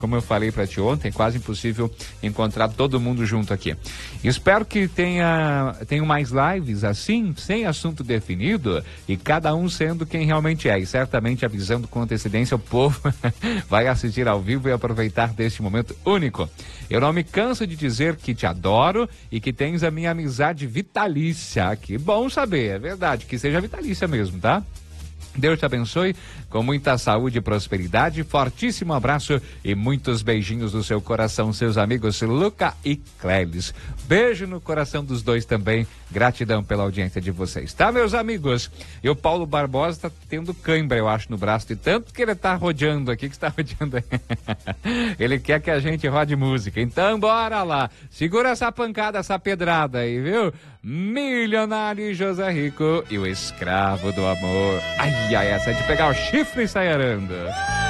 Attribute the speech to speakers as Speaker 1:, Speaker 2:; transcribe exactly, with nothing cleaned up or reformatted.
Speaker 1: Como eu falei para ti ontem, é quase impossível encontrar todo mundo junto aqui. Espero que tenha, tenham mais lives assim, sem assunto definido, e cada um sendo quem realmente é. E certamente avisando com antecedência, o povo vai assistir ao vivo e aproveitar deste momento único. Eu não me canso de dizer que te adoro e que tens a minha amizade vitalícia. Que bom saber, é verdade, que seja vitalícia mesmo, tá? Deus te abençoe com muita saúde e prosperidade. Fortíssimo abraço e muitos beijinhos do seu coração, seus amigos Luca e Clélis. Beijo no coração dos dois também. Gratidão pela audiência de vocês, tá, meus amigos? E o Paulo Barbosa tá tendo cãibra, eu acho, no braço, de tanto que ele tá rodeando aqui, que está rodeando aí. Ele quer que a gente rode música. Então, bora lá. Segura essa pancada, essa pedrada aí, viu? Milionário José Rico e o escravo do amor. Ai, ai, essa é de pegar o chifre e sair arando.